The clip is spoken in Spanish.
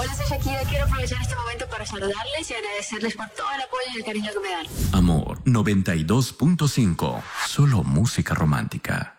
Hola, soy Shakira. Quiero aprovechar este momento para saludarles y agradecerles por todo el apoyo y el cariño que me dan. Amor 92.5. Solo música romántica.